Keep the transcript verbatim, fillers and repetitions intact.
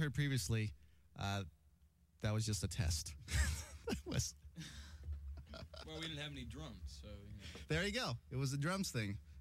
heard previously, uh, that was just a test. was Well, we didn't have any drums, so. You know. There you go. It was the drums thing.